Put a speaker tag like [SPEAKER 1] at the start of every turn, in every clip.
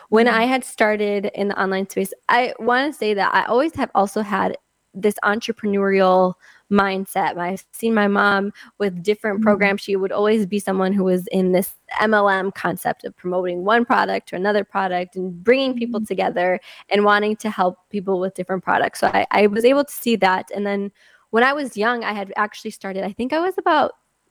[SPEAKER 1] when I had started in the online space, I want to say that I always have also had this entrepreneurial mindset. I've seen my mom with different
[SPEAKER 2] Mm,
[SPEAKER 1] programs. She would always be someone who was in this MLM concept of promoting one product to another product and bringing people
[SPEAKER 2] mm,
[SPEAKER 1] together and wanting to help people with different products. So I was able to see that. And then when I was young, I had actually started, I think I was about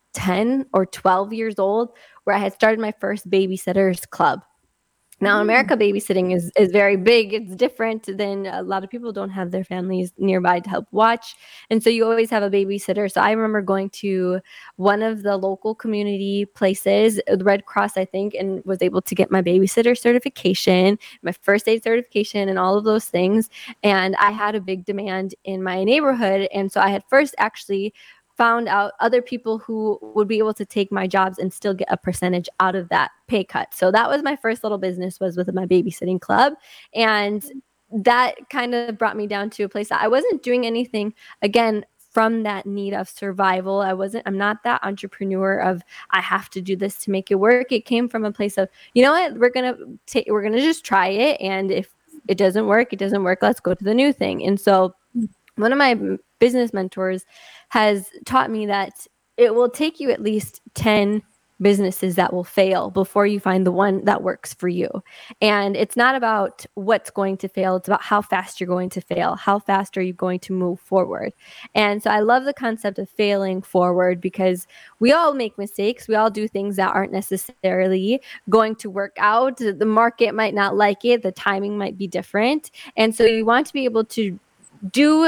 [SPEAKER 1] 10 or 12 years old, where I had started my first babysitters club. Now, in
[SPEAKER 2] mm.
[SPEAKER 1] America, babysitting is very big. It's different than a lot of people don't have their families nearby to help watch. And so you always have a babysitter. So I remember going to one of the local community places, the Red Cross, I think, and was able to get my babysitter certification, my first aid certification, and all of those things. And I had a big demand in my neighborhood. And so I had first actually found out other people who would be able to take my jobs and still get a percentage out of that pay cut. So that was my first little business, was with my babysitting club. And that kind of brought me down to a place that I wasn't doing anything, again, from that need of survival. I'm not that entrepreneur of I have to do this to make it work. It came from a place of, you know what, we're gonna just try it. And if it doesn't work, it doesn't work. Let's go to the new thing. And so one of my business mentors has taught me that it will take you at least 10 businesses that will fail before you find the one that works for you. And it's not about what's going to fail, it's about how fast you're going to fail. How fast are you going to move forward? And so I love the concept of failing forward, because we all make mistakes. We all do things that aren't necessarily going to work out. The market might not like it, the timing might be different. And so you want to be able to do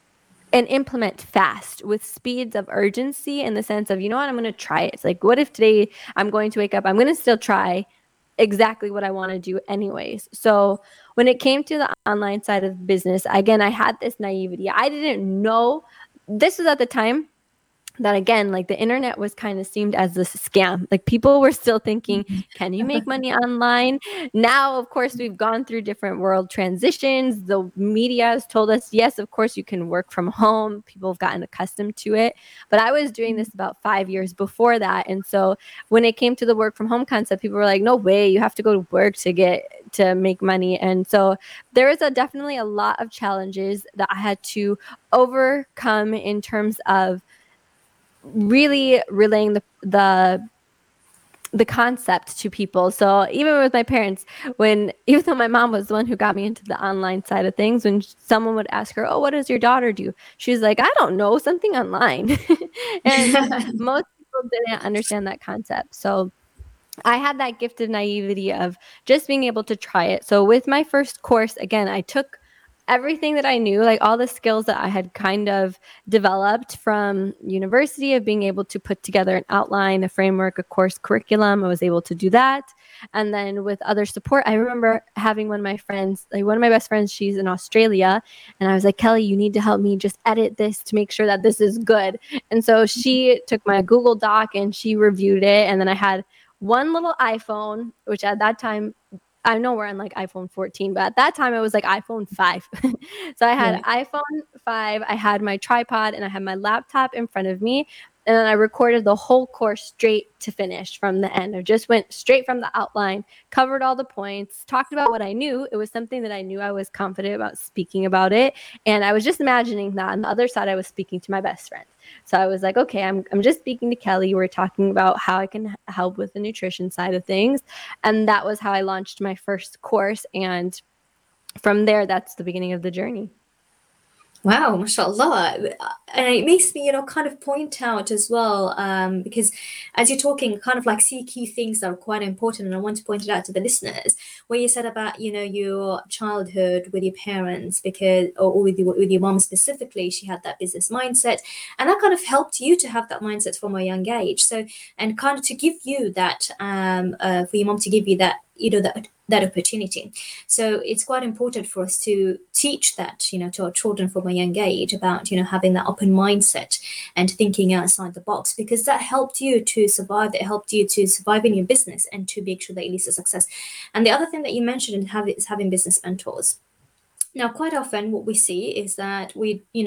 [SPEAKER 1] and implement fast with speeds of urgency, in the sense of, you know what, I'm going to try it. It's like, what if today I'm going to wake up, I'm going to still try exactly what I want to do anyways. So when it came to the online side of business, again, I had this naivety. I didn't know, this was at the time that, again, like, the internet was kind of seemed as this scam. Like, people were still thinking, can you make money online? Now, of course, we've gone through different world transitions. The media has told us, yes, of course, you can work from home. People have gotten accustomed to it. But I was doing this about 5 years before that. And so when it came to the work from home concept, people were like, no way, you have to go to work to make money. And so there was definitely a lot of challenges that I had to overcome in terms of really relaying the concept to people. So even with my parents, even though my mom was the one who got me into the online side of things, when someone would ask her, "Oh, what does your daughter do?" She was like, "I don't know, something online." And most people didn't understand that concept. So I had that gift of naivety of just being able to try it. So with my first course, again, I took everything that I knew, like all the skills that I had kind of developed from university, of being able to put together an outline, a framework, a course curriculum. I was able to do that. And then with other support, I remember having one of my friends, like one of my best friends, she's in Australia. And I was like, Kelly, you need to help me just edit this to make sure that this is good. And so she took my Google Doc and she reviewed it. And then I had one little iPhone, which at that time, I know we're on like iPhone 14, but at that time it was like iPhone 5. So I had
[SPEAKER 2] Right.
[SPEAKER 1] iPhone 5, I had my tripod, and I had my laptop in front of me. And then I recorded the whole course straight to finish from the end. I just went straight from the outline, covered all the points, talked about what I knew. It was something that I knew I was confident about speaking about it. And I was just imagining that on the other side, I was speaking to my best friend. So I was like, okay, I'm just speaking to Kelly. We're talking about how I can help with the nutrition side of things. And that was how I launched my first course. And from there, that's the beginning of the journey.
[SPEAKER 2] Wow, mashallah. And it makes me, kind of point out as well, because as you're talking, kind of like see key things that are quite important. And I want to point it out to the listeners, where you said about, your childhood with your parents, because, or with your mom specifically, she had that business mindset. And that kind of helped you to have that mindset from a young age. So, and kind of to give you that, for your mom to give you that, that opportunity. So it's quite important for us to teach that, to our children from a young age about, having that open mindset and thinking outside the box, because that helped you to survive. It helped you to survive in your business and to make sure that it leads to success. And the other thing that you mentioned is having business mentors. Now, quite often, what we see is that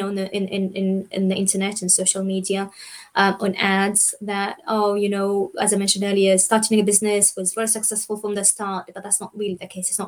[SPEAKER 2] in the internet and social media, on ads, that, as I mentioned earlier, starting a business was very successful from the start, but that's not really the case. It's not